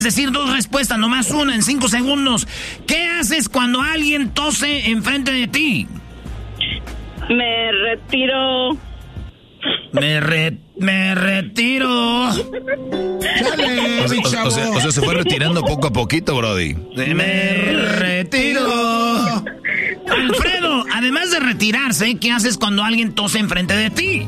decir dos respuestas, nomás una en 5 segundos. ¿Qué haces cuando alguien tose enfrente de ti? Me retiro. Me retiro. Chale, o sea, se fue retirando poco a poquito, Brody. Me retiro. Alfredo, además de retirarse, ¿qué haces cuando alguien tose enfrente de ti?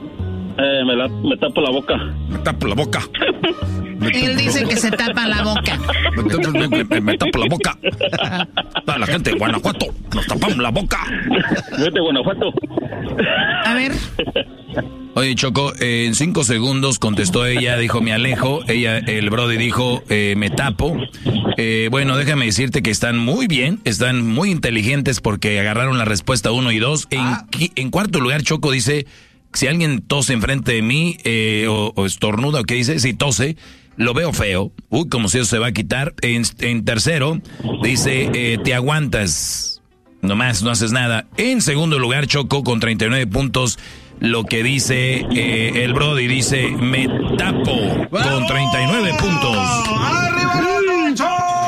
Me tapo la boca. Me tapo la boca. Él dice que se tapa la boca. Me tapo la boca. La gente de Guanajuato, nos tapamos la boca. Vete, Guanajuato. A ver. Oye, Choco, en 5 segundos contestó ella, dijo me alejo. El Brody dijo me tapo. Bueno, déjame decirte que están muy bien, están muy inteligentes porque agarraron la respuesta 1 y 2. En cuarto lugar, Choco dice, si alguien tose enfrente de mí o estornuda, o qué dice, si tose, lo veo feo. Uy, como si eso se va a quitar. En tercero, dice, te aguantas, nomás no haces nada. En segundo lugar, Choco, con 39 puntos, lo que dice el Brody, dice, me tapo, con 39 puntos. ¡Arriba los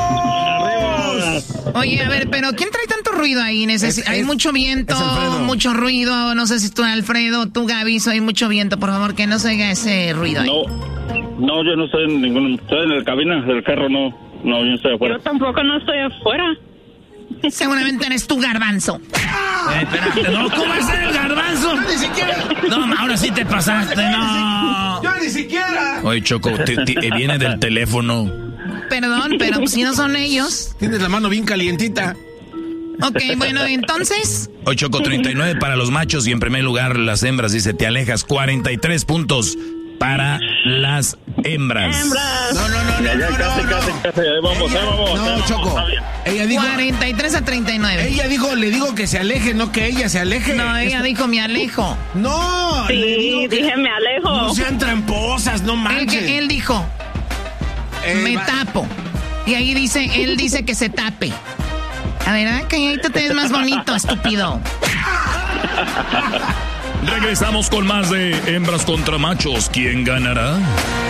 Ranchos! Oye, a ver, pero ¿quién trae tanto ruido ahí? Hay mucho viento, mucho ruido. No sé si tú, Alfredo, tú, Gaby, hay mucho viento. Por favor, que no se oiga ese ruido ahí. No, yo no estoy en ningún... Estoy en la cabina del carro, no, yo no estoy afuera. Yo tampoco no estoy afuera. Seguramente eres tú, Garbanzo. Espérate, no, ¿cómo es el Garbanzo? Yo ni siquiera. No, ahora sí te pasaste, no. Yo ni siquiera. Oye, Choco, viene del teléfono. Perdón, pero pues, si no son ellos. Tienes la mano bien calientita. Ok, bueno, entonces. Oye, Choco, 39 para los machos y en primer lugar las hembras, dice, te alejas, 43 puntos para las hembras. No. Casi, ahí vamos. No, Choco. Ella dijo 43 a 39. Ella dijo, le digo que se aleje, no que ella se aleje. No, ella dijo me alejo. No. Sí, dije me alejo. No sean tramposas, no manches. Él dijo me tapo. Y ahí dice, él dice que se tape. A ver, calladito te ves más bonito, estúpido. Regresamos con más de Hembras contra Machos. ¿Quién ganará?